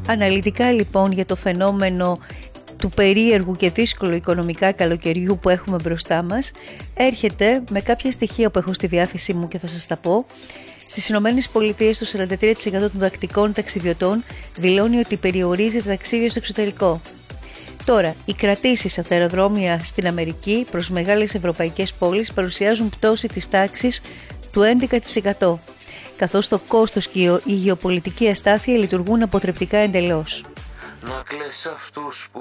Αναλυτικά λοιπόν για το φαινόμενο του περίεργου και δύσκολου οικονομικά καλοκαιριού που έχουμε μπροστά μας, έρχεται με κάποια στοιχεία που έχω στη διάθεσή μου και θα σας τα πω. Στις Ηνωμένες Πολιτείες το 43% των τακτικών ταξιδιωτών δηλώνει ότι περιορίζει τα ταξίδια στο εξωτερικό. Τώρα, οι κρατήσεις από τα αεροδρόμια στην Αμερική προς μεγάλες ευρωπαϊκές πόλεις παρουσιάζουν πτώση της τάξης του 11%, καθώς το κόστος και η γεωπολιτική αστάθεια λειτουργούν αποτρεπτικά εντελώς. Να κλαις αυτούς που